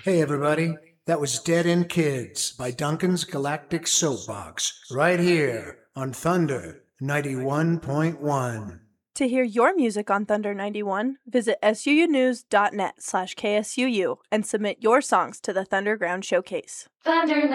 Hey, everybody. That was Dead End Kids by Duncan's Galactic Soapbox, right here on Thunder 91.1. To hear your music on Thunder 91, visit suunews.net/KSUU and submit your songs to the Thunderground Showcase. Thunder